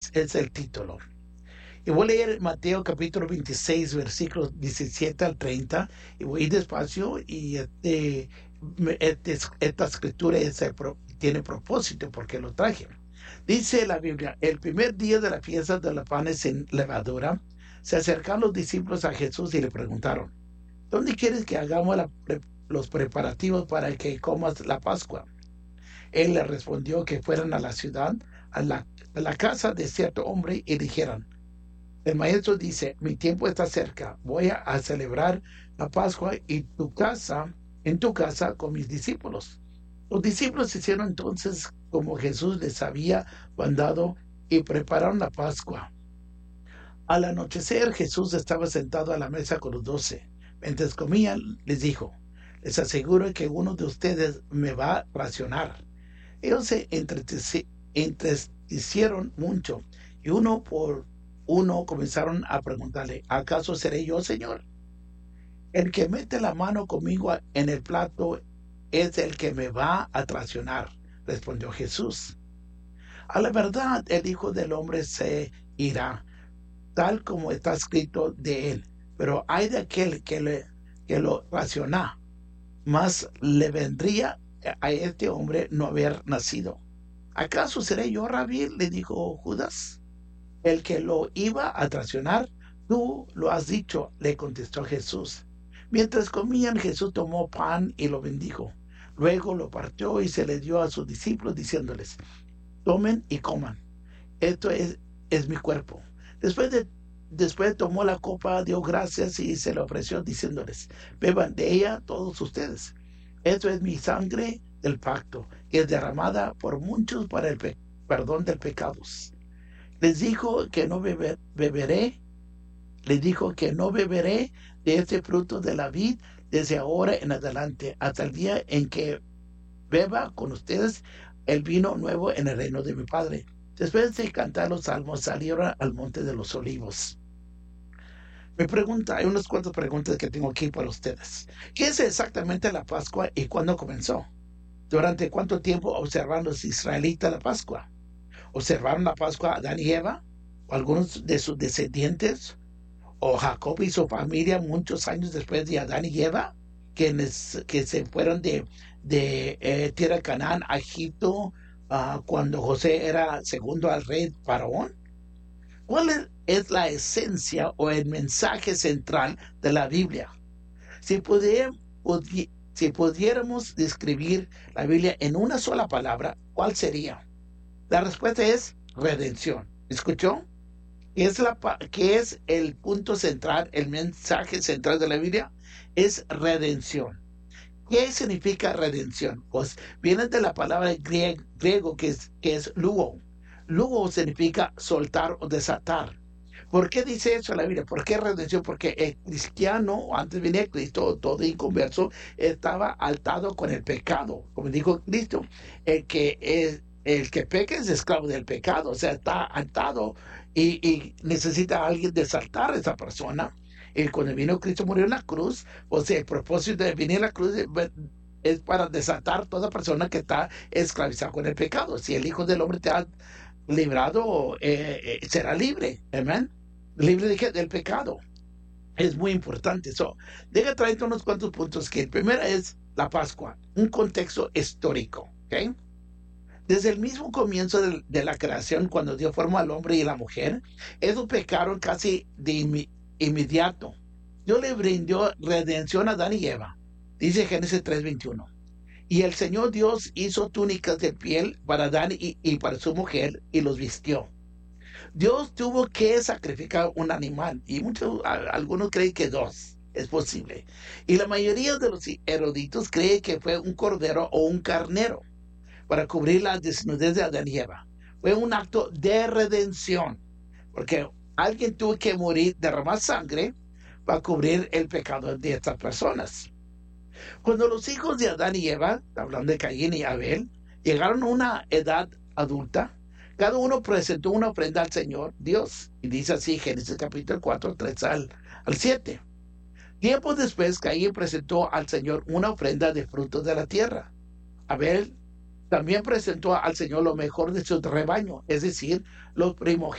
es el título. Y voy a leer Mateo capítulo 26, versículos 17 al 30, y voy a ir despacio, y esta escritura tiene propósito porque lo traje. Dice la Biblia: el primer día de la fiesta de los panes sin levadura, se acercaron los discípulos a Jesús y le preguntaron: ¿dónde quieres que hagamos los preparativos para que comas la Pascua? Él le respondió que fueran a la ciudad, a la casa de cierto hombre, y dijeran: el maestro dice, mi tiempo está cerca, voy a celebrar la Pascua en tu casa con mis discípulos. Los discípulos hicieron entonces como Jesús les había mandado y prepararon la Pascua. Al anochecer, Jesús estaba sentado a la mesa con los 12. Mientras comían, les dijo: les aseguro que uno de ustedes me va a traicionar. Ellos se entristecieron mucho, y uno por uno comenzaron a preguntarle: ¿acaso seré yo, Señor? El que mete la mano conmigo en el plato es el que me va a traicionar, respondió Jesús. A la verdad, el Hijo del Hombre se irá, tal como está escrito de él. Pero hay de aquel que lo traiciona, más le vendría a este hombre no haber nacido. ¿Acaso seré yo, Rabí?, le dijo Judas, el que lo iba a traicionar. Tú lo has dicho, le contestó Jesús. Mientras comían, Jesús tomó pan y lo bendijo. Luego lo partió y se le dio a sus discípulos, diciéndoles: tomen y coman. Esto es mi cuerpo. Después tomó la copa, dio gracias y se la ofreció, diciéndoles: beban de ella todos ustedes. Esto es mi sangre del pacto, que es derramada por muchos para el perdón de pecados. Les dijo que no beberé de este fruto de la vid desde ahora en adelante, hasta el día en que beba con ustedes el vino nuevo en el reino de mi Padre. Después de cantar los salmos, salieron al monte de los olivos. Hay unas cuantas preguntas que tengo aquí para ustedes. ¿Qué es exactamente la Pascua y cuándo comenzó? ¿Durante cuánto tiempo observaron los israelitas la Pascua? ¿Observaron la Pascua Adán y Eva, o algunos de sus descendientes, o Jacob y su familia muchos años después de Adán y Eva, que se fueron de tierra de Canaán a Egipto, cuando José era segundo al rey Faraón? ¿Cuál es la esencia o el mensaje central de la Biblia? Si pudiéramos describir la Biblia en una sola palabra, ¿cuál sería? La respuesta es redención. ¿Escuchó? ¿Qué es el punto central, el mensaje central de la Biblia? Es redención. ¿Qué significa redención? Pues viene de la palabra griego que es luo. Luo significa soltar o desatar. ¿Por qué dice eso la Biblia? ¿Por qué redención? Porque el cristiano, antes venía Cristo, todo inconverso, estaba atado con el pecado. Como dijo Cristo, el que peca es esclavo del pecado, o sea, está atado y necesita a alguien desatar a esa persona. Y cuando vino Cristo, murió en la cruz, o sea, el propósito de venir a la cruz es para desatar toda persona que está esclavizada con el pecado. Si el Hijo del Hombre te ha librado, será libre, amén, libre del pecado. Es muy importante eso. Deja traerte unos cuantos puntos. Que el primero es la Pascua, un contexto histórico, ¿ok? Desde el mismo comienzo de la creación, cuando Dios formó al hombre y la mujer, ellos pecaron casi de inmediato. Dios le brindó redención a Adán y Eva. Dice Génesis 3:21. Y el Señor Dios hizo túnicas de piel para Adán y para su mujer, y los vistió. Dios tuvo que sacrificar un animal, y algunos creen que dos es posible. Y la mayoría de los eruditos creen que fue un cordero o un carnero para cubrir la desnudez de Adán y Eva. Fue un acto de redención, porque alguien tuvo que morir, derramar sangre para cubrir el pecado de estas personas. Cuando los hijos de Adán y Eva, hablando de Caín y Abel, llegaron a una edad adulta, cada uno presentó una ofrenda al Señor Dios. Y dice así Génesis capítulo 4, 3 al 7. Tiempo después, Caín presentó al Señor una ofrenda de frutos de la tierra. Abel también presentó al Señor lo mejor de su rebaño, es decir, los primogénitos